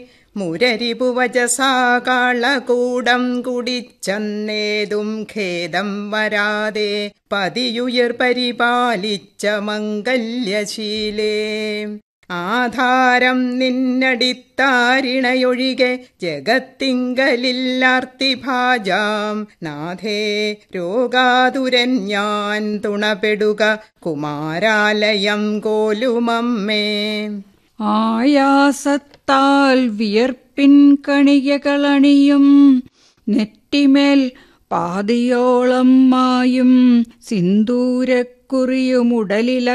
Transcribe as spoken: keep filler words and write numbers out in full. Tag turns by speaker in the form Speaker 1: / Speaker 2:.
Speaker 1: മുരരിപുവചസാ കാളകൂടം കുടിച്ചന്നേതും ഖേദം വരാതെ പതിയുയിർ പരിപാലിച്ച മംഗല്യശീലേ. ആധാരം നിന്നടിത്താരിണയൊഴികെ ജഗത്തിങ്കലില്ലാർത്തിഭാജാം നാഥേ രോഗാതുരൻ ഞാൻ തുണപെടുക കുമാരാലയം കോലുമമ്മേ.
Speaker 2: ആയാസത്താൽ വിയർപ്പിൻ കണികകളണിയും നെറ്റിമേൽ പാതിയോളം മായും സിന്ദൂരക്കുറിയുമുടലില